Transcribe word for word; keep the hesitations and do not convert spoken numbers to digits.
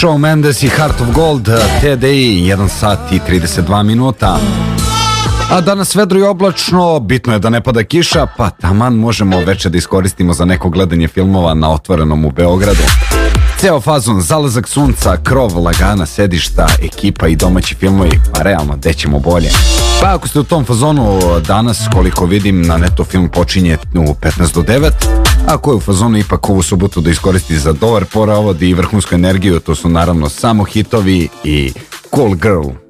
Shawn Mendes i Heart of Gold, T D I, jedan sat i trideset dva minuta. A danas vedro i oblačno, bitno je da ne pada kiša, pa taman možemo veče da iskoristimo za neko gledanje filmova na otvorenom u Beogradu. Ceo fazon, zalazak sunca, krov, lagana, sedišta, ekipa i domaći filmovi, pa realno, gde ćemo bolje. Pa ako ste u tom fazonu danas, koliko vidim, na neto film počinje u petnaest do devet, a ko je u fazonu ipak ovu subotu da iskoristi za dobar poravod i vrhunsku energiju, to su naravno samo hitovi i Cool Girl.